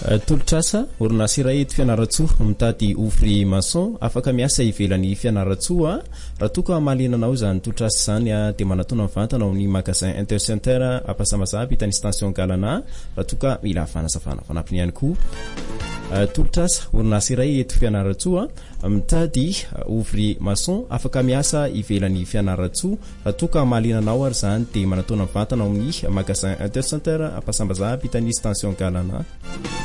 Tolotrasa orinasa iray eto Fianaratsoa mitady ouvrier maçon afaka miasa ivelan'ny Fianaratsoa raha toa ka mahalenanao zany tolotrasa zany dia manatona mivantana amin'ny magasin Intercenter ampasamazah hitany station Galana raha toa ka mila fanasavana fanampiny ihany koa tolotrasa orinasa iray eto Fianaratsoa mitady ouvrier maçon afaka miasa ivelan'ny Fianaratsoa raha toa ka mahalenanao ary zany dia manatona mivantana amin'ny magasin Intercenter ampasamazah hitany station Galana